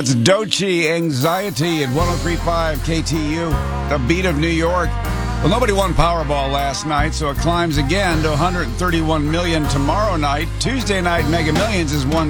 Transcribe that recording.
It's Doechii Anxiety at 103.5 KTU, the beat of New York. Well, nobody won Powerball last night, so it climbs again to $131 million tomorrow night. Tuesday night Mega Millions is $1